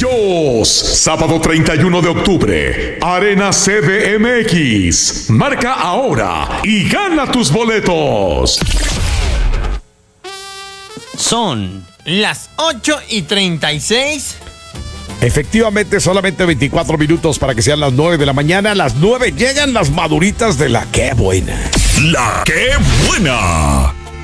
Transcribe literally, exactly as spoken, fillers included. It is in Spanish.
Ellos, sábado treinta y uno de octubre, Arena C D M X. Marca ahora y gana tus boletos. Son las ocho y treinta y seis. Efectivamente, solamente veinticuatro minutos para que sean las nueve de la mañana. A las nueve llegan las maduritas de la Qué Buena. La Qué Buena.